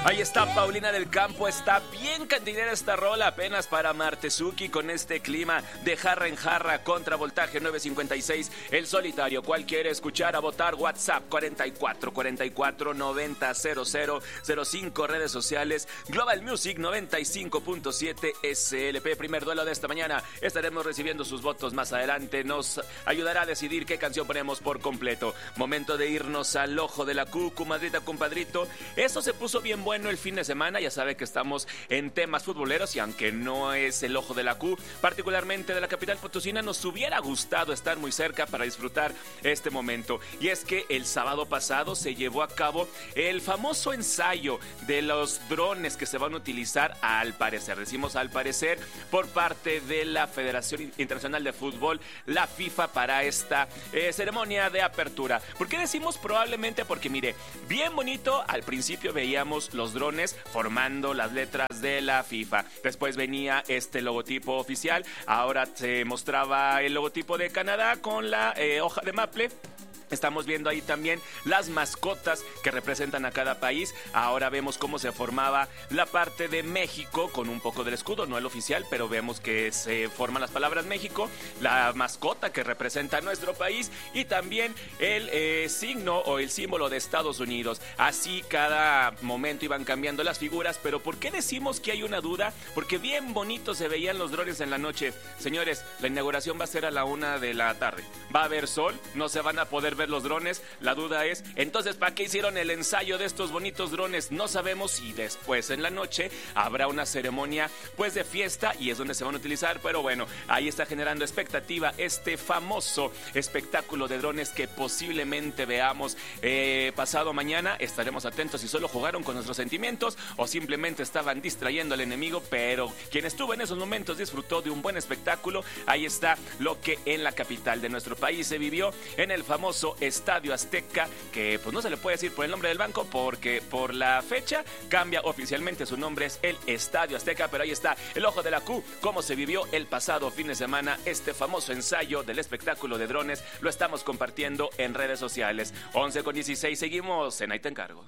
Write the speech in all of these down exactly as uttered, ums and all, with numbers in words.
Ahí está Paulina del Campo, está bien cantinera esta rola apenas para Martezuki con este clima de jarra en jarra contra voltaje nueve cincuenta y seis, el solitario. ¿Cuál quiere escuchar? A votar WhatsApp cuarenta y cuatro cuarenta y cuatro noventa cero cero cero cinco, redes sociales Global Music noventa y cinco punto siete S L P. Primer duelo de esta mañana, estaremos recibiendo sus votos más adelante, nos ayudará a decidir qué canción ponemos por completo. Momento de irnos al ojo de la Q, comadrita, compadrito. Eso se puso bien bueno el fin de semana, ya sabe que estamos en temas futboleros y aunque no es el ojo de la Q, particularmente de la capital potosina, nos hubiera gustado estar muy cerca para disfrutar este momento. Y es que el sábado pasado se llevó a cabo el famoso ensayo de los drones que se van a utilizar, al parecer, decimos al parecer, por parte de la Federación Internacional de Fútbol, la FIFA, para esta eh, ceremonia de apertura. ¿Por qué decimos probablemente? Porque mire, bien bonito, al principio veíamos los drones formando las letras de la FIFA. Después venía este logotipo oficial. Ahora se mostraba el logotipo de Canadá con la eh, hoja de maple. Estamos viendo ahí también las mascotas que representan a cada país. Ahora vemos cómo se formaba la parte de México con un poco del escudo, no el oficial, pero vemos que se forman las palabras México, la mascota que representa a nuestro país y también el eh, signo o el símbolo de Estados Unidos. Así cada momento iban cambiando las figuras, pero ¿por qué decimos que hay una duda? Porque bien bonitos se veían los drones en la noche. Señores, la inauguración va a ser a la una de la tarde. Va a haber sol, no se van a poder ver los drones. La duda es, entonces, ¿para qué hicieron el ensayo de estos bonitos drones? No sabemos si después en la noche habrá una ceremonia pues de fiesta y es donde se van a utilizar, pero bueno, ahí está generando expectativa este famoso espectáculo de drones que posiblemente veamos eh, pasado mañana. Estaremos atentos si solo jugaron con nuestros sentimientos o simplemente estaban distrayendo al enemigo, pero quien estuvo en esos momentos disfrutó de un buen espectáculo. Ahí está lo que en la capital de nuestro país se vivió en el famoso Estadio Azteca, que pues no se le puede decir por el nombre del banco porque por la fecha cambia oficialmente, su nombre es el Estadio Azteca, pero ahí está el ojo de la Q, cómo se vivió el pasado fin de semana este famoso ensayo del espectáculo de drones. Lo estamos compartiendo en redes sociales. once con dieciséis, seguimos en Ahí Te Encargo.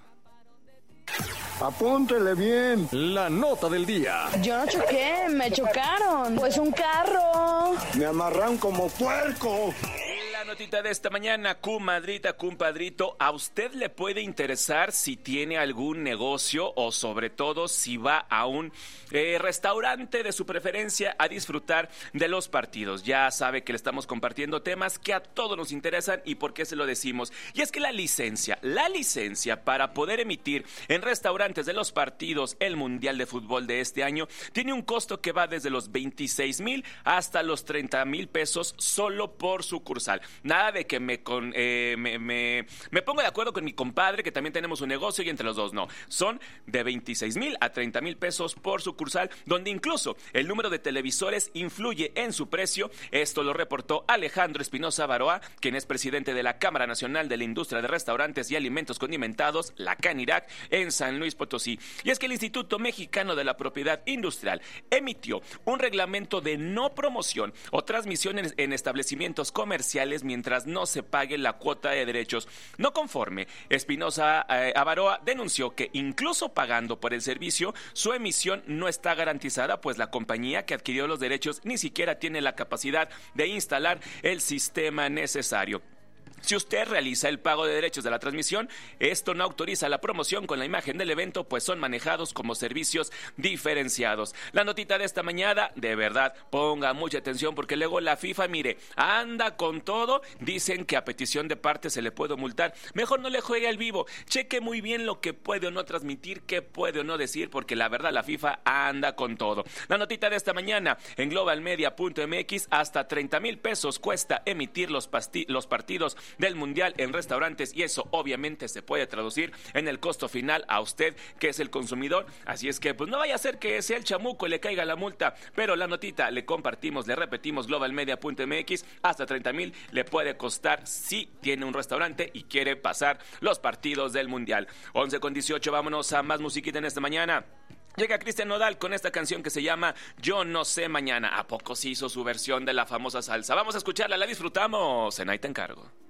Apúntele bien. La nota del día. Yo no choqué, me chocaron. Pues un carro. Me amarran como puerco. La notita de esta mañana, comadrita, compadrito, ¿a usted le puede interesar si tiene algún negocio o sobre todo si va a un eh, restaurante de su preferencia a disfrutar de los partidos? Ya sabe que le estamos compartiendo temas que a todos nos interesan y por qué se lo decimos. Y es que la licencia, la licencia para poder emitir en restaurantes de los partidos el Mundial de Fútbol de este año tiene un costo que va desde los veintiséis mil hasta los treinta mil pesos solo por sucursal. Nada de que me, con, eh, me, me, me pongo de acuerdo con mi compadre que también tenemos un negocio y entre los dos no. Son de veintiséis mil a treinta mil pesos por sucursal, donde incluso el número de televisores influye en su precio. Esto lo reportó Alejandro Espinosa Baroa, quien es presidente de la Cámara Nacional de la Industria de Restaurantes y Alimentos Condimentados, la CANIRAC, en San Luis Potosí. Y es que el Instituto Mexicano de la Propiedad Industrial emitió un reglamento de no promoción o transmisión en, en establecimientos comerciales mientras no se pague la cuota de derechos. No conforme, Espinosa eh, Avaroa denunció que incluso pagando por el servicio, su emisión no está garantizada, pues la compañía que adquirió los derechos ni siquiera tiene la capacidad de instalar el sistema necesario. Si usted realiza el pago de derechos de la transmisión, esto no autoriza la promoción con la imagen del evento, pues son manejados como servicios diferenciados. La notita de esta mañana, de verdad, ponga mucha atención porque luego la FIFA, mire, anda con todo. Dicen que a petición de parte se le puede multar. Mejor no le juegue al vivo. Cheque muy bien lo que puede o no transmitir, qué puede o no decir, porque la verdad la FIFA anda con todo. La notita de esta mañana, en global media punto m x, hasta treinta mil pesos cuesta emitir los, pasti- los partidos del Mundial en restaurantes y eso obviamente se puede traducir en el costo final a usted que es el consumidor, así es que pues no vaya a ser que sea el chamuco y le caiga la multa, pero la notita le compartimos, le repetimos, global media punto m x, hasta treinta mil le puede costar si tiene un restaurante y quiere pasar los partidos del Mundial. once con dieciocho, vámonos a más musiquita en esta mañana. Llega Cristian Nodal con esta canción que se llama Yo No Sé Mañana. ¿A poco sí hizo su versión de la famosa salsa? Vamos a escucharla, la disfrutamos en Ahí Te Encargo.